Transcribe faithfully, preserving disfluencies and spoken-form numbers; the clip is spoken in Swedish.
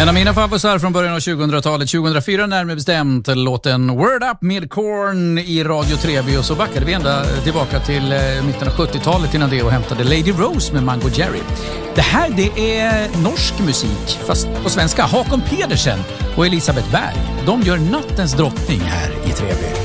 En av mina favoriter från början av tjugohundratalet, tjugohundrafyra närmare bestämt, låten Word Up med Korn i Radio Treby, och så backade vi ända tillbaka till mitten av sjuttiotalet innan det och hämtade Lady Rose med Mango Jerry. Det här det är norsk musik, fast på svenska. Håkon Pedersen och Elisabeth Berg, de gör nattens drottning här i Treby.